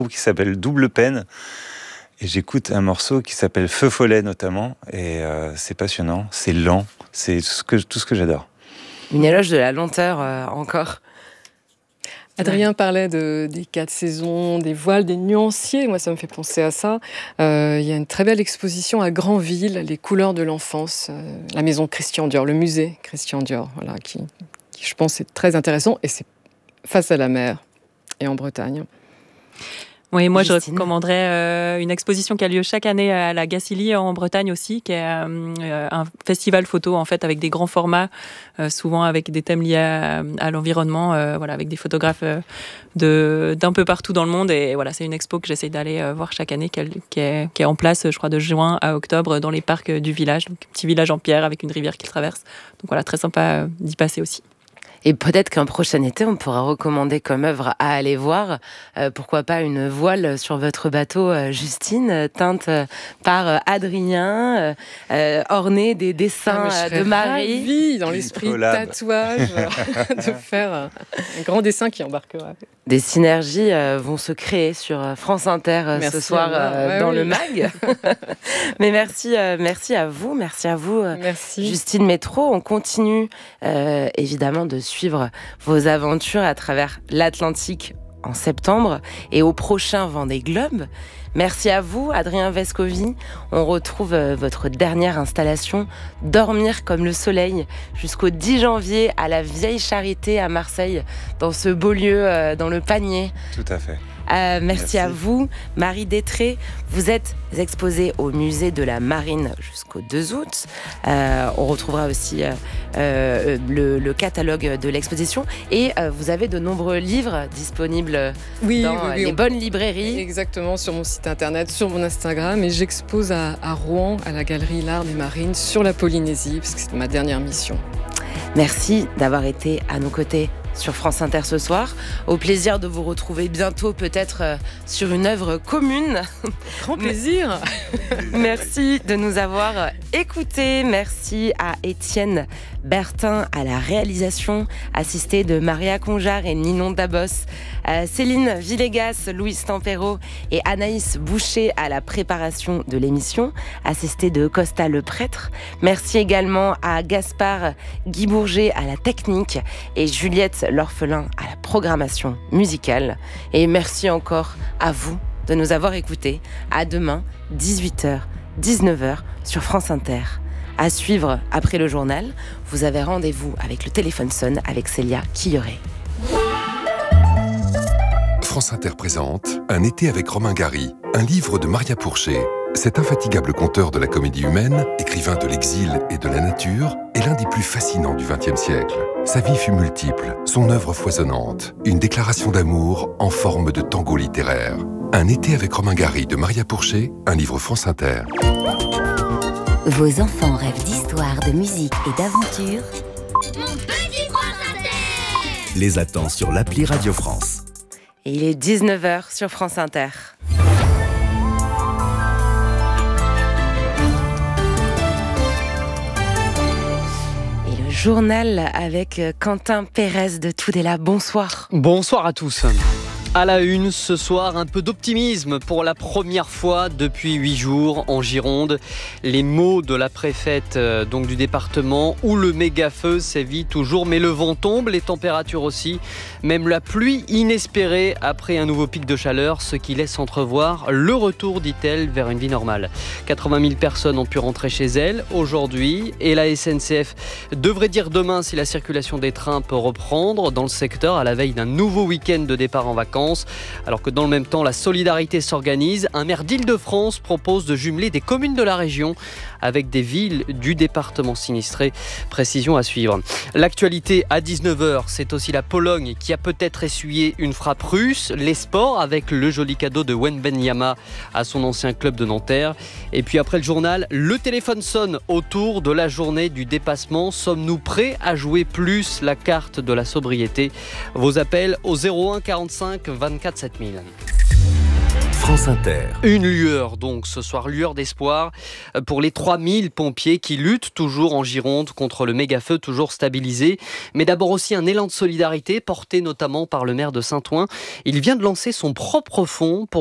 qui s'appelle Double Peine. Et j'écoute un morceau qui s'appelle Feu Follet notamment. Et c'est passionnant, c'est lent, c'est tout ce que j'adore. Une éloge de la lenteur encore. Adrien parlait des 4 saisons, des voiles, des nuanciers. Moi, ça me fait penser à ça. Il y a une très belle exposition à Granville, les couleurs de l'enfance, la maison Christian Dior, le musée Christian Dior, voilà, qui je pense est très intéressant. Et c'est face à la mer et en Bretagne. Oui, moi Justine. je recommanderais une exposition qui a lieu chaque année à la Gacilly en Bretagne aussi, qui est un festival photo en fait avec des grands formats, souvent avec des thèmes liés à l'environnement, voilà, avec des photographes d'un peu partout dans le monde. Et voilà, c'est une expo que j'essaie d'aller voir chaque année, qui est en place, je crois, de juin à octobre dans les parcs du village, donc un petit village en pierre avec une rivière qui le traverse. Donc voilà, très sympa d'y passer aussi. Et peut-être qu'un prochain été, on pourra recommander comme œuvre à aller voir, pourquoi pas une voile sur votre bateau, Justine, teinte par Adrien, ornée des dessins de Marie. Ravie, dans l'esprit tatouage, de faire un grand dessin qui embarquera. Des synergies vont se créer sur France Inter ce soir dans le MAG. Mais merci à vous, Merci. Justine Métro. On continue évidemment de suivre vos aventures à travers l'Atlantique en septembre et au prochain Vendée Globe. Merci à vous, Adrien Vescovi. On retrouve votre dernière installation, Dormir comme le soleil, jusqu'au 10 janvier à la Vieille Charité à Marseille, dans ce beau lieu, dans le Panier. Tout à fait. Merci à vous, Marie Détré. Vous êtes exposée au musée de la Marine jusqu'au 2 août. On retrouvera aussi le catalogue de l'exposition. Et vous avez de nombreux livres disponibles dans les bonnes librairies. Exactement, sur mon site internet, sur mon Instagram. Et j'expose à Rouen, à la galerie L'Art des Marines, sur la Polynésie, parce que c'est ma dernière mission. Merci d'avoir été à nos côtés sur France Inter ce soir. Au plaisir de vous retrouver bientôt, peut-être sur une œuvre commune. Grand plaisir. Merci de nous avoir écoutés. Merci à Étienne Bertin à la réalisation, assisté de Maria Conjar et Ninon Dabos, Céline Villegas, Louis Tampero et Anaïs Boucher à la préparation de l'émission, assisté de Costa le prêtre. Merci également à Gaspard Guibourger à la technique et Juliette L'Orphelin à la programmation musicale. Et merci encore à vous de nous avoir écoutés. À demain, 18h, 19h sur France Inter. À suivre après le journal, vous avez rendez-vous avec le téléphone sonne avec Célia Quilleret. France Inter présente Un été avec Romain Gary, un livre de Maria Pourchet. Cet infatigable conteur de la comédie humaine, écrivain de l'exil et de la nature, est l'un des plus fascinants du XXe siècle. Sa vie fut multiple, son œuvre foisonnante, une déclaration d'amour en forme de tango littéraire. Un été avec Romain Gary de Maria Pourchet, un livre France Inter. Vos enfants rêvent d'histoire, de musique et d'aventure. Mon petit France Inter les attend sur l'appli Radio France. Et il est 19h sur France Inter. Et le journal avec Quentin Pérez de Tudela. Bonsoir. Bonsoir à tous. À la une, ce soir, un peu d'optimisme pour la première fois depuis 8 jours en Gironde. Les mots de la préfète donc du département où le méga-feu sévit toujours, mais le vent tombe, les températures aussi, même la pluie inespérée après un nouveau pic de chaleur, ce qui laisse entrevoir le retour, dit-elle, vers une vie normale. 80 000 personnes ont pu rentrer chez elles aujourd'hui et la SNCF devrait dire demain si la circulation des trains peut reprendre dans le secteur à la veille d'un nouveau week-end de départ en vacances. Alors que dans le même temps, la solidarité s'organise. Un maire d'Île-de-France propose de jumeler des communes de la région avec des villes du département sinistré. Précision à suivre. L'actualité à 19h, c'est aussi la Pologne qui a peut-être essuyé une frappe russe. Les sports avec le joli cadeau de Wembanyama à son ancien club de Nanterre. Et puis après le journal, le téléphone sonne autour de la journée du dépassement. Sommes-nous prêts à jouer plus la carte de la sobriété ? Vos appels au 01 45 24 7000. France Inter. Une lueur donc ce soir, lueur d'espoir pour les 3000 pompiers qui luttent toujours en Gironde contre le méga-feu toujours stabilisé. Mais d'abord aussi un élan de solidarité porté notamment par le maire de Saint-Ouen. Il vient de lancer son propre fonds pour